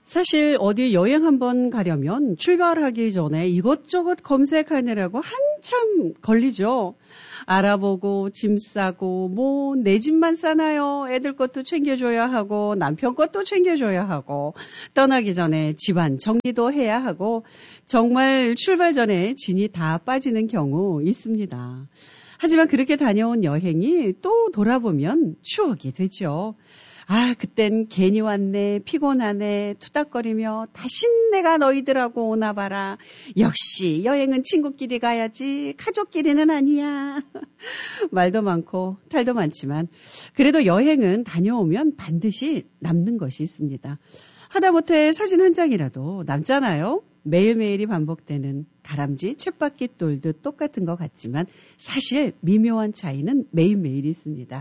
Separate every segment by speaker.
Speaker 1: 사실 어디 여행 한번 가려면 출발하기 전에 이것저것 검색하느라고 한참 걸리죠. 알아보고 짐 싸고 뭐 내 집만 싸나요? 애들 것도 챙겨줘야 하고 남편 것도 챙겨줘야 하고 떠나기 전에 집안 정리도 해야 하고 정말 출발 전에 진이 다 빠지는 경우 있습니다. 하지만 그렇게 다녀온 여행이 또 돌아보면 추억이 되죠. 아, 그땐 괜히 왔네, 피곤하네, 투닥거리며 다신 내가 너희들하고 오나 봐라. 역시 여행은 친구끼리 가야지 가족끼리는 아니야. 말도 많고 탈도 많지만 그래도 여행은 다녀오면 반드시 남는 것이 있습니다. 하다못해 사진 한 장이라도 남잖아요. 매일매일이 반복되는 다람쥐 쳇바퀴 돌듯 똑같은 것 같지만 사실 미묘한 차이는 매일매일 있습니다.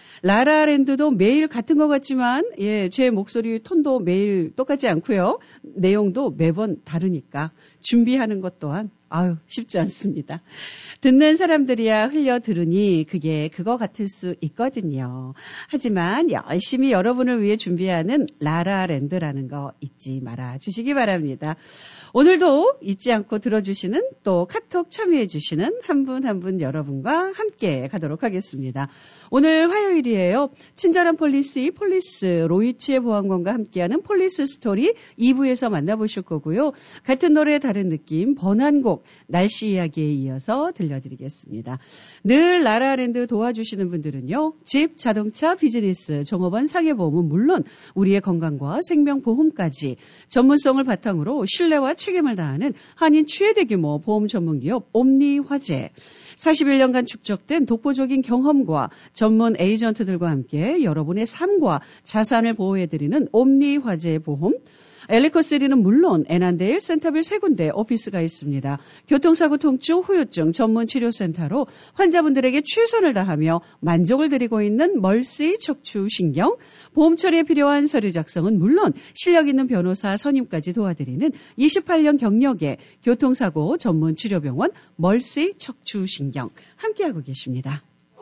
Speaker 1: 라라랜드도 매일 같은 것 같지만 제 목소리 톤도 매일 똑같지 않고요. 내용도 매번 다르니까 준비하는 것 또한 쉽지 않습니다. 듣는 사람들이야 흘려 들으니 그게 그거 같을 수 있거든요. 하지만 열심히 여러분을 위해 준비하는 라라랜드라는 거 잊지 말아 주시기 바랍니다. 오늘도 잊지 않고 들어주시는 또 카톡 참여해주시는 한 분 한 분 여러분과 함께 가도록 하겠습니다. 오늘 화요일이에요. 친절한 폴리스 로이치의 보안관과 함께하는 폴리스 스토리 2부에서 만나보실 거고요. 같은 노래 다른 느낌 번안곡 날씨 이야기에 이어서 들려드리겠습니다. 늘 라라랜드 도와주시는 분들은요. 집, 자동차, 비즈니스, 종업원, 상해보험은 물론 우리의 건강과 생명보험까지 전문성을 바탕으로 신뢰와 책임을 다하는 한인 최대 규모 보험 전문기업 옴니화재. 41년간 축적된 독보적인 경험과 전문 에이전트들과 함께 여러분의 삶과 자산을 보호해드리는 옴니화재 보험. 엘리커3는 물론 애난데일, 센터빌 3군데 오피스가 있습니다. 교통사고 통증, 후유증 전문 치료센터로 환자분들에게 최선을 다하며 만족을 드리고 있는 멀시 척추신경, 보험 처리에 필요한 서류 작성은 물론 실력 있는 변호사 선임까지 도와드리는 28년 경력의 교통사고 전문 치료병원 멀시 척추신경 함께하고 계십니다.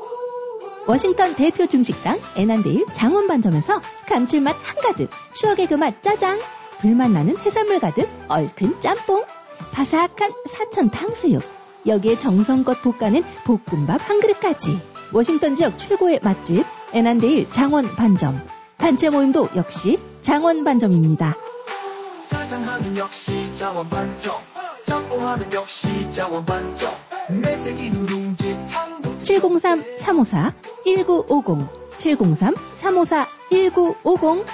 Speaker 2: 워싱턴 대표 중식당 애난데일 장원반점에서 감칠맛 한가득, 추억의 그 맛 짜장, 불맛 나는 해산물 가득 얼큰 짬뽕, 바삭한 사천 탕수육, 여기에 정성껏 볶아낸 볶음밥 한 그릇까지. 워싱턴 지역 최고의 맛집 애난데일 장원반점. 단체 모임도 역시 장원반점입니다.
Speaker 3: 짜장하면 역시 장원반점, 짬뽕하면 역시 장원반점, 매세기 누룽지 탕도
Speaker 2: 703-354-1950 703-354-1950.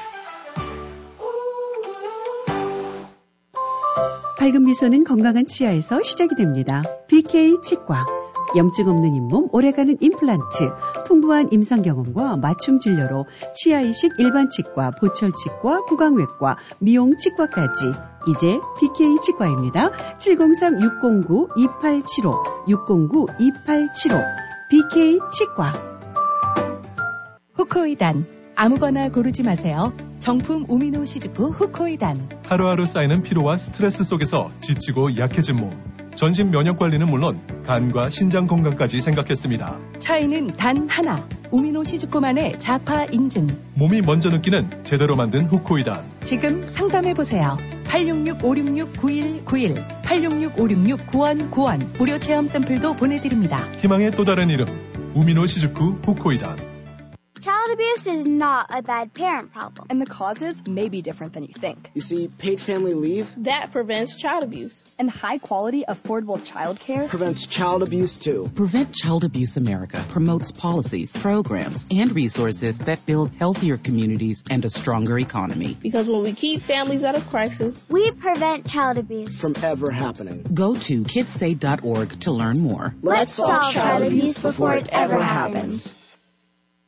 Speaker 1: 밝은 미소는 건강한 치아에서 시작이 됩니다. BK 치과. 염증 없는 잇몸, 오래가는 임플란트, 풍부한 임상 경험과 맞춤 진료로 치아 이식 일반 치과, 보철 치과, 구강외과, 미용 치과까지 이제 BK 치과입니다. 703-609-2875 609-2875 BK 치과.
Speaker 4: 후코이단. 아무거나 고르지 마세요. 정품 우미노 시즈쿠 후코이단.
Speaker 5: 하루하루 쌓이는 피로와 스트레스 속에서 지치고 약해진 몸. 전신 면역 관리는 물론 간과 신장 건강까지 생각했습니다.
Speaker 4: 차이는 단 하나. 우미노 시즈쿠만의 자파 인증.
Speaker 5: 몸이 먼저 느끼는 제대로 만든 후코이단.
Speaker 4: 지금 상담해보세요. 866-566-9191 866-566-9191 무료 체험 샘플도 보내드립니다.
Speaker 5: 희망의 또 다른 이름 우미노 시즈쿠 후코이단.
Speaker 6: Child abuse is not a bad parent problem.
Speaker 7: And the causes may be different than you think.
Speaker 8: You see, paid family leave
Speaker 7: That prevents child abuse. And high-quality, affordable child care
Speaker 8: prevents child abuse, too.
Speaker 9: Prevent Child Abuse America promotes policies, programs, and resources that build healthier communities and a stronger economy.
Speaker 7: Because when we keep families out of crisis,
Speaker 6: we prevent child abuse
Speaker 8: from ever happening.
Speaker 9: Go to kidsaid.org to learn more.
Speaker 6: Let's solve child abuse before it ever happens.